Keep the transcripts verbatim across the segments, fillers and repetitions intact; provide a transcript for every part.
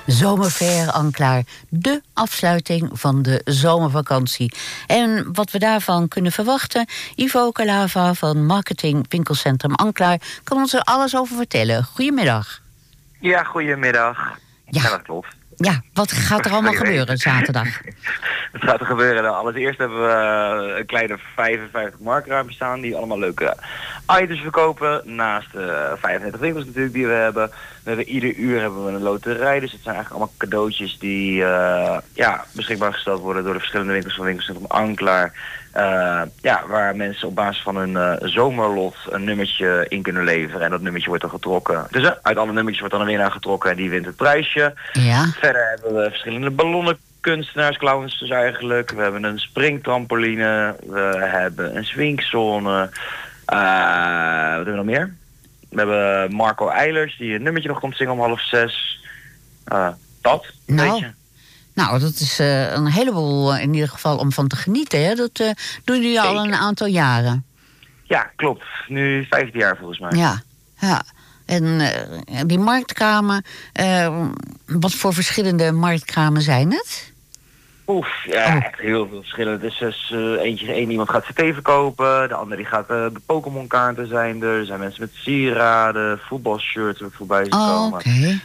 Zomerfair Anklaar, de afsluiting van de zomervakantie. En wat we daarvan kunnen verwachten, Ivo Calava van Marketing Winkelcentrum Anklaar kan ons er alles over vertellen. Goedemiddag. Ja, goedemiddag. Ja, ja dat klopt. Ja, wat gaat er allemaal gebeuren zaterdag? Wat gaat er gebeuren? Nou, allereerst hebben we uh, een kleine vijfenvijftig marktruimtes staan die allemaal leuke items verkopen. Naast de uh, vijfendertig winkels natuurlijk die we hebben. We hebben ieder uur hebben we een loterij, dus het zijn eigenlijk allemaal cadeautjes die uh, ja, beschikbaar gesteld worden door de verschillende winkels van Winkelcentrum Anklaar. Uh, ja, waar mensen op basis van hun uh, zomerlot een nummertje in kunnen leveren. En dat nummertje wordt dan getrokken. Dus uh, uit alle nummertjes wordt dan een winnaar getrokken en die wint het prijsje. Ja. Verder hebben we verschillende ballonnenkunstenaars, clowns dus eigenlijk. We hebben een springtrampoline. We hebben een swingzone. Uh, wat hebben we nog meer? We hebben Marco Eilers die een nummertje nog komt zingen om half zes. Uh, dat, een nou. beetje. Nou, dat is uh, een heleboel uh, in ieder geval om van te genieten. Hè? Dat uh, doen jullie al een aantal jaren. Ja, klopt. Nu vijftien jaar volgens mij. Ja, ja. En uh, die marktkramen, uh, wat voor verschillende marktkramen zijn het? Oef, ja, oh. echt heel veel verschillen. Dus, dus uh, eentje, één iemand gaat cd verkopen, de andere die gaat uh, de Pokémon kaarten zijn er. Er zijn mensen met sieraden, voetbalshirts er voorbij zien oh, komen. Okay.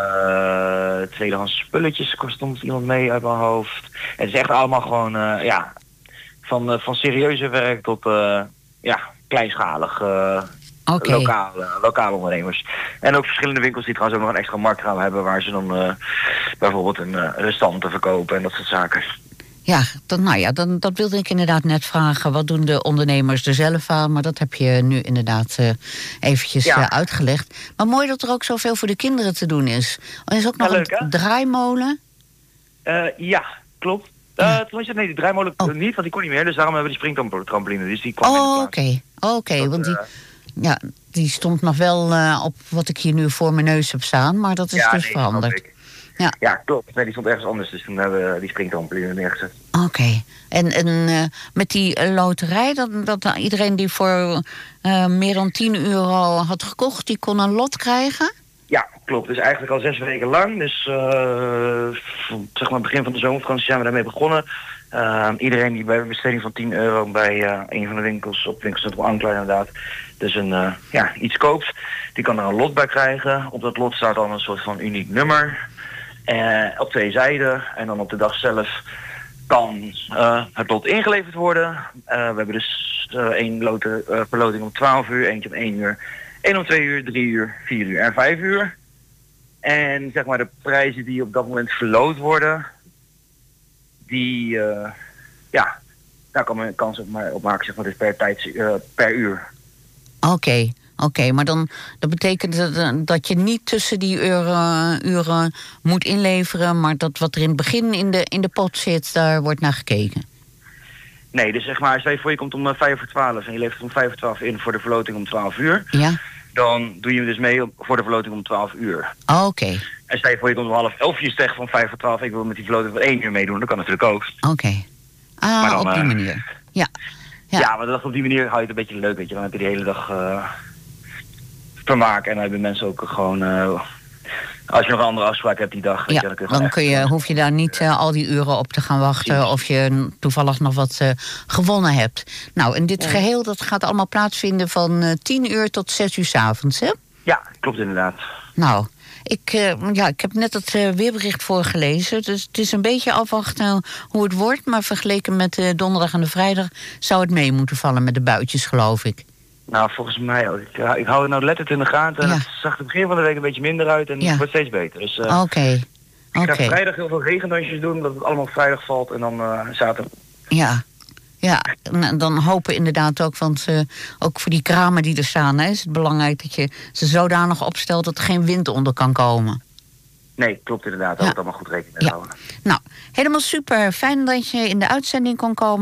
Uh, tweedehands spulletjes kost soms iemand mee uit mijn hoofd. Het is echt allemaal gewoon, uh, ja, van, uh, van serieuze werk tot, uh, ja, kleinschalig. Uh, Okay. Lokale, lokale ondernemers. En ook verschillende winkels die trouwens ook nog een extra marktraam hebben waar ze dan uh, bijvoorbeeld een uh, restaurant verkopen en dat soort zaken. Ja, dan, nou ja, dan, dat wilde ik inderdaad net vragen. Wat doen de ondernemers er zelf aan? Maar dat heb je nu inderdaad uh, eventjes ja. uh, uitgelegd. Maar mooi dat er ook zoveel voor de kinderen te doen is. Er is ook nog ja, leuk, een hè? draaimolen. Uh, ja, klopt. Ja. Uh, nee, die draaimolen oh. niet, want die kon niet meer. Dus daarom hebben we die springtrampoline. Dus die kwam oh, in de plaats. Oké, okay. oké, okay, want die... Ja, die stond nog wel uh, op wat ik hier nu voor mijn neus heb staan, maar dat is ja, dus nee, veranderd. Ja. ja, klopt. Nee, die stond ergens anders, dus toen hebben we die springtrampoline neergezet. Oké. Okay. En, en uh, met die uh, loterij, dat, dat uh, iedereen die voor uh, meer dan tien euro had gekocht, die kon een lot krijgen? Ja, klopt. Dus eigenlijk al zes weken lang. Dus uh, zeg maar begin van de zomervakantie zijn we daarmee begonnen. Uh, iedereen die bij een besteding van tien euro bij uh, een van de winkels op Winkelcentrum Anklaar inderdaad dus een, uh, ja, iets koopt, die kan er een lot bij krijgen. Op dat lot staat dan een soort van uniek nummer. Uh, op twee zijden. En dan op de dag zelf kan uh, het lot ingeleverd worden. Uh, we hebben dus uh, één lote, uh, verloting om twaalf uur, eentje om één uur, één om twee uur, drie uur, vier uur en vijf uur. En zeg maar de prijzen die op dat moment verloot worden, die, uh, ja, daar kan men kans op, maar, op maken, zeg maar, dus per, tijd, uh, per uur. Oké, okay, oké, okay, maar dan dat betekent dat, dat je niet tussen die uren, uren moet inleveren, maar dat wat er in het begin in de, in de pot zit, daar wordt naar gekeken. Nee, dus zeg maar, stel je voor je komt om uh, vijf voor twaalf en je levert om vijf voor twaalf in voor de verloting om twaalf uur. Ja. Dan doe je hem dus mee voor de verloting om twaalf uur. Oké. Okay. En stel je voor je komt om half elf, je zegt van vijf voor twaalf, ik wil met die verloting van één uur meedoen, dat kan natuurlijk ook. Oké. Okay. Ah, maar dan, op die uh, manier. Ja. Ja, ja, maar dat op die manier hou je het een beetje leuk, weet je. Dan heb je de hele dag uh, vermaak en dan hebben mensen ook gewoon... Uh, als je nog een andere afspraak hebt die dag... Ja, je, dan, kun je dan kun je, hoef je daar niet uh, al die uren op te gaan wachten... Precies. Of je toevallig nog wat uh, gewonnen hebt. Nou, en dit ja. geheel dat gaat allemaal plaatsvinden van uh, tien uur tot zes uur 's avonds, hè? Ja, klopt inderdaad. Nou... Ik, uh, ja, ik heb net het uh, weerbericht voorgelezen. Dus het is een beetje afwachten hoe het wordt. Maar vergeleken met uh, donderdag en de vrijdag zou het mee moeten vallen met de buitjes, geloof ik. Nou, volgens mij ook. Ik, ik hou het nou letterlijk in de gaten. En ja. Het zag het begin van de week een beetje minder uit. En ja. het wordt steeds beter. Dus, uh, Oké. Okay. Ik ga okay. vrijdag heel veel regendansjes doen. Dat het allemaal op vrijdag valt. En dan uh, zaterdag. Ja. Ja, dan hopen inderdaad ook, want uh, ook voor die kramen die er staan... Hè, is het belangrijk dat je ze zodanig opstelt dat er geen wind onder kan komen. Nee, klopt inderdaad. Daar ja. moet allemaal goed rekening mee houden. Ja. Nou, helemaal super. Fijn dat je in de uitzending kon komen.